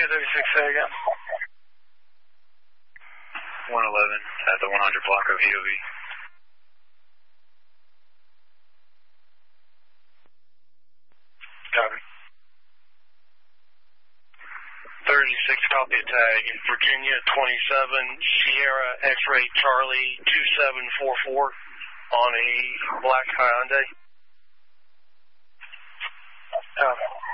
Virginia 36, say again. 111 at the 100 block of EOV. Copy. 36, copy a tag. Virginia 27, Sierra X-ray Charlie 2744 on a black Hyundai.